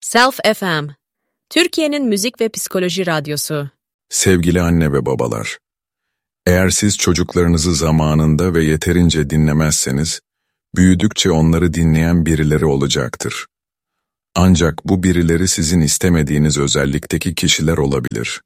Self FM, Türkiye'nin müzik ve psikoloji radyosu. Sevgili anne ve babalar, eğer siz çocuklarınızı zamanında ve yeterince dinlemezseniz, büyüdükçe onları dinleyen birileri olacaktır. Ancak bu birileri sizin istemediğiniz özellikteki kişiler olabilir.